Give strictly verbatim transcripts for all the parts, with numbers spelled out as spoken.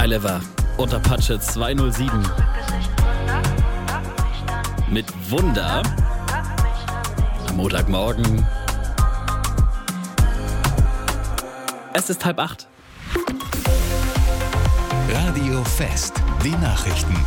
Oliver und Apache zweihundertsieben. Mit Wunder am Montagmorgen. Es ist halb acht. Radio Fest, die Nachrichten.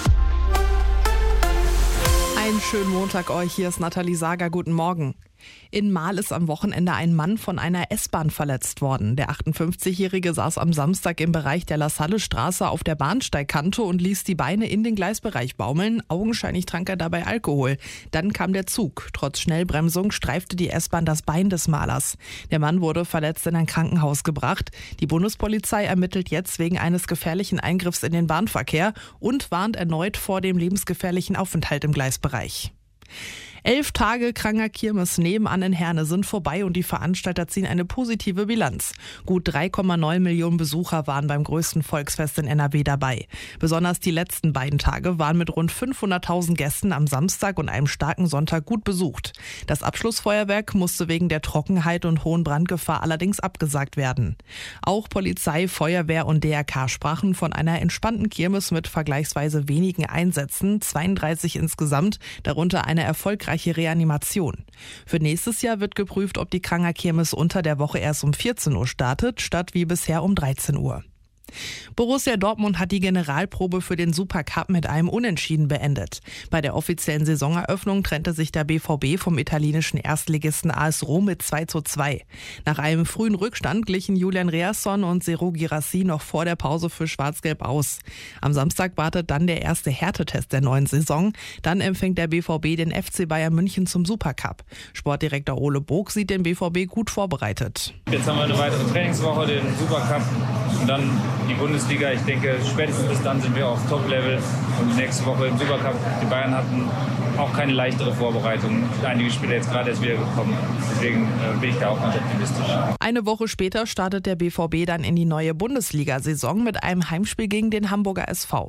Einen schönen Montag euch, hier ist Nathalie Sager, guten Morgen. In Marl ist am Wochenende ein Mann von einer S-Bahn verletzt worden. Der achtundfünfzigjährige saß am Samstag im Bereich der Lassalle-Straße auf der Bahnsteigkante und ließ die Beine in den Gleisbereich baumeln. Augenscheinlich trank er dabei Alkohol. Dann kam der Zug. Trotz Schnellbremsung streifte die S-Bahn das Bein des Malers. Der Mann wurde verletzt in ein Krankenhaus gebracht. Die Bundespolizei ermittelt jetzt wegen eines gefährlichen Eingriffs in den Bahnverkehr und warnt erneut vor dem lebensgefährlichen Aufenthalt im Gleisbereich. Elf Tage Kranger Kirmes nebenan in Herne sind vorbei und die Veranstalter ziehen eine positive Bilanz. Gut drei Komma neun Millionen Besucher waren beim größten Volksfest in N R W dabei. Besonders die letzten beiden Tage waren mit rund fünfhunderttausend Gästen am Samstag und einem starken Sonntag gut besucht. Das Abschlussfeuerwerk musste wegen der Trockenheit und hohen Brandgefahr allerdings abgesagt werden. Auch Polizei, Feuerwehr und D R K sprachen von einer entspannten Kirmes mit vergleichsweise wenigen Einsätzen, zweiunddreißig insgesamt, darunter eine erfolgreiche Reanimation. Für nächstes Jahr wird geprüft, ob die Kranger Kirmes unter der Woche erst um vierzehn Uhr startet, statt wie bisher um dreizehn Uhr. Borussia Dortmund hat die Generalprobe für den Supercup mit einem Unentschieden beendet. Bei der offiziellen Saisoneröffnung trennte sich der B V B vom italienischen Erstligisten A S Rom mit zwei zu zwei. Nach einem frühen Rückstand glichen Julian Reasson und Serhou Guirassy noch vor der Pause für Schwarz-Gelb aus. Am Samstag wartet dann der erste Härtetest der neuen Saison. Dann empfängt der B V B den F C Bayern München zum Supercup. Sportdirektor Ole Bog sieht den B V B gut vorbereitet. Jetzt haben wir eine weitere Trainingswoche, den Supercup und dann die Bundesliga. Ich denke, spätestens bis dann sind wir auf Top-Level. Und nächste Woche im Supercup. Die Bayern hatten auch keine leichtere Vorbereitung. Einige Spieler jetzt gerade erst wieder gekommen. Deswegen äh, bin ich da auch ganz optimistisch. Eine Woche später startet der B V B dann in die neue Bundesliga-Saison mit einem Heimspiel gegen den Hamburger S V.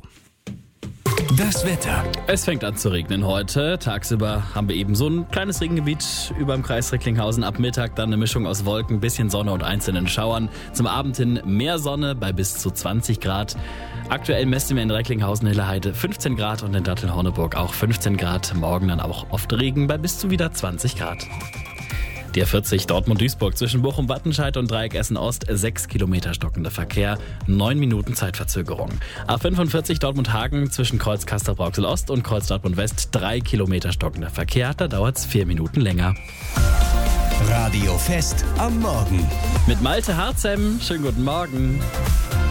Das Wetter. Es fängt an zu regnen heute. Tagsüber haben wir eben so ein kleines Regengebiet über dem Kreis Recklinghausen. Ab Mittag dann eine Mischung aus Wolken, bisschen Sonne und einzelnen Schauern. Zum Abend hin mehr Sonne bei bis zu zwanzig Grad. Aktuell messen wir in Recklinghausen-Hilleheide fünfzehn Grad und in Datteln-Horneburg auch fünfzehn Grad. Morgen dann auch oft Regen bei bis zu wieder zwanzig Grad. Die A vierzig Dortmund-Duisburg zwischen Bochum-Wattenscheid und Dreieck Essen-Ost, sechs Kilometer stockender Verkehr, neun Minuten Zeitverzögerung. A fünfundvierzig Dortmund-Hagen zwischen Kreuz Castrop-Rauxel-Ost und Kreuz Dortmund-West, drei Kilometer stockender Verkehr, da dauert es vier Minuten länger. Radio Fest am Morgen. Mit Malte Harzem, schönen guten Morgen.